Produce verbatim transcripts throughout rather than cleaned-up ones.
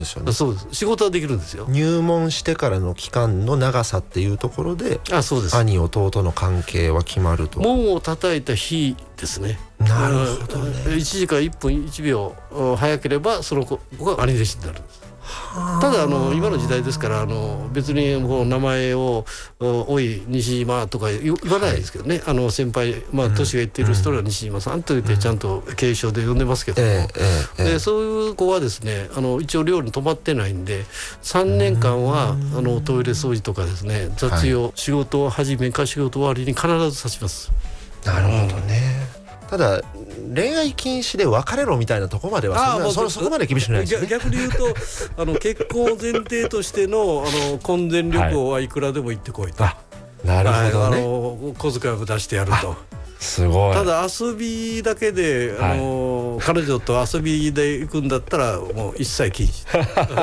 ですよね。 そうです。仕事はできるんですよ。 入門してからの期間の長さっていうところで、 あ、そうです。 兄弟の関係は決まると。 門を叩いた日ですね。 なるほどね。 いちじかんいっぷんいちびょう早ければその子が兄弟子になるんです。ただあの今の時代ですからあの別にもう名前をおい西島とか言わないですけどね、はい、あの先輩、まあ、年が言ってる人は西島さんと言ってちゃんと継承で呼んでますけども、えーえー、でそういう子はですねあの一応寮に泊まってないんでさんねんかんはあのトイレ掃除とかですね雑用、はい、仕事を始めか仕事終わりに必ずさします。 なるほどね。ただ恋愛禁止で別れろみたいなところまではそんな そ, そこまで厳しくないですよね。 逆に言うとあの結婚を前提としてのあの婚前旅行はいくらでも行ってこいと、はい、 なるほどね。 あの小遣いを出してやると。 すごい。ただ遊びだけで、あのー、彼女と遊びで行くんだったらもう一切禁止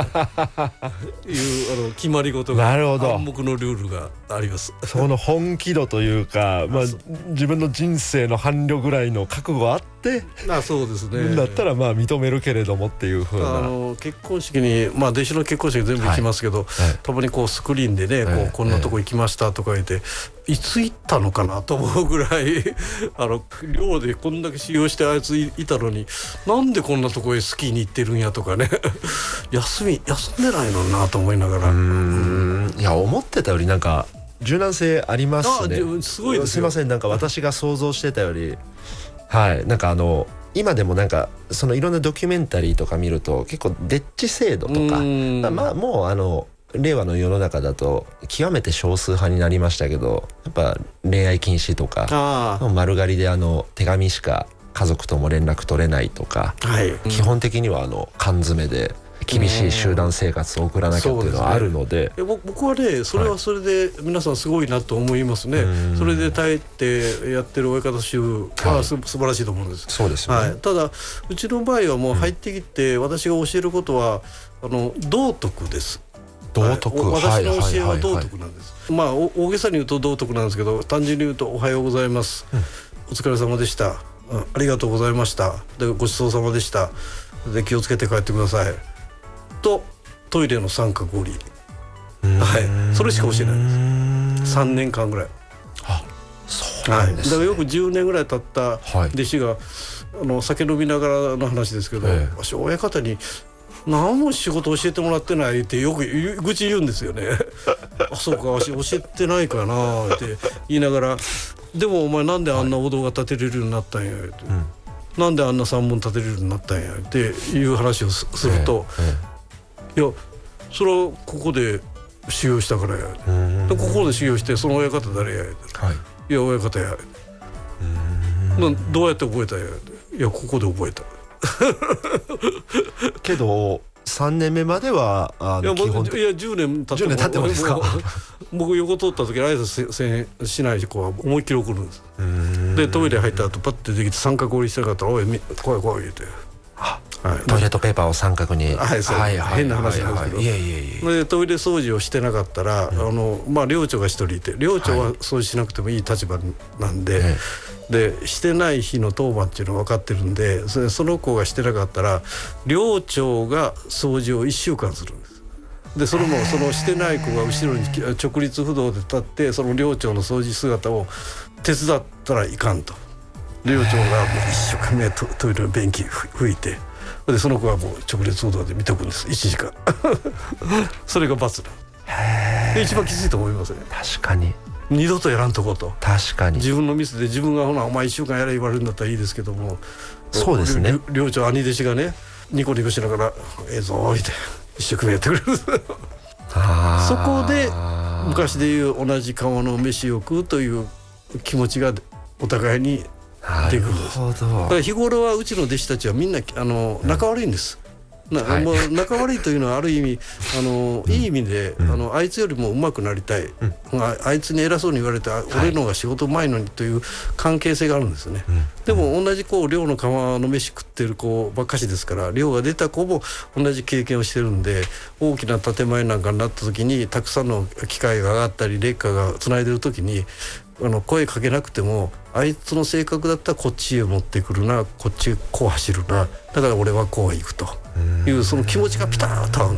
いうあの決まり事が暗黙のルールがあります。 その本気度というか、まあ、自分の人生の伴侶ぐらいの覚悟あってあそうですねだったらまあ認めるけれどもっていう風なあの結婚式に、まあ、弟子の結婚式全部行きますけど、はいはい、たまにこうスクリーンでね、こうこんなとこ行きましたとか言って、いつ行ったのかなと思うぐらいあの寮でこんだけ修行してあいついたのになんでこんなとこへスキーに行ってるんやとかね休み休んでないのになと思いながら。うーんいや思ってたよりなんか柔軟性ありますね。 すごいですよ。 すいませんなんか私が想像してたよりはいなんかあの今でもなんかそのいろんなドキュメンタリーとか見ると結構デッチ制度とかまあもうあの令和の世の中だと極めて少数派になりましたけどやっぱ恋愛禁止とか丸刈りであの手紙しか家族とも連絡取れないとか、はい、基本的にはあの缶詰で厳しい集団生活を送らなきゃっていうのはあるので、 うん、ね、僕はねそれはそれで皆さんすごいなと思いますね、はい、それで耐えてやってる親方衆はす、はい、素晴らしいと思うんです。 そうですよね、 はい、ただうちの場合はもう入ってきて、うん、私が教えることはあの道徳です。 道徳、 はい、私の教えは道徳なんです、はいはいはい、まあ大げさに言うと道徳なんですけど単純に言うとおはようございます、うん、お疲れ様でした、ありがとうございましたでごちそうさまでしたで気をつけて帰ってくださいとトイレの三角折り、はい、それしか教えないんですさんねんかんぐらい。 あ、そうなんですね、 はい、だからよくじゅうねんぐらい経った弟子が、はい、あの酒飲みながらの話ですけど、ええ、私親方に何も仕事教えてもらってないってよく愚痴言うんですよねあ、そうかわし教えてないかなって言いながらでもお前なんであんなお堂が建てれるようになったんやって、はい、なんであんな三門建てれるようになったんやっていう話を す, すると、ええ、いやそれはここで修行したからやでここで修行してその親方誰や、はい、いや親方やどうやって覚えたんやいやここで覚えたけどさんねんめまではあのいや基本いやじゅうねん経ってもじゅうねん経ってもですか僕横通った時挨拶せせしない子は思いっきり怒るんです。でトイレ入った後パッて出てきて三角折りしたかったらおい怖い怖い言うて、 はい、トイレットペーパーを三角に、 はい、はいはい、変な話なんですけど、 いえいえいえでトイレ掃除をしてなかったら、うん、あのまあ寮長が一人いて寮長は掃除しなくてもいい立場なんで、はい、でしてない日の当番っていうのは分かってるんで そ, その子がしてなかったら寮長が掃除をいっしゅうかんするんです。でそれもそのしてない子が後ろに直立不動で立ってその寮長の掃除姿を手伝ったらいかんと。寮長がもう一生懸命 ト, トイレの便器拭いてでその子はもう直立不動で見とくんですいちじかんそれが罰なんで一番きついと思いますね。 確かに二度とやらんとこうと。 確かに自分のミスで自分がほなお前いっしゅうかんやれ言われるんだったらいいですけどもそうですね寮長兄弟子がねニコニコしながらええぞーって一生懸命やってくれるそこで昔でいう同じ川の飯を食うという気持ちがお互いに出てくるんです。だから日頃はうちの弟子たちはみんなあの仲悪いんです、うんなはい、もう仲悪いというのはある意味あの、うん、いい意味で、うん、あのあいつよりも上手くなりたい、うん、あ, あいつに偉そうに言われて、はい、俺の方が仕事うまいのにという関係性があるんですね、うん、でも同じこう寮の川の飯食ってる子ばっかしですから寮が出た子も同じ経験をしてるんで大きな建前なんかになった時にたくさんの機械が上がったり劣化がつないでる時にあの声かけなくてもあいつの性格だったらこっちへ持ってくるな、こっちこう走るな、だから俺はこう行くというその気持ちがピタッと合う。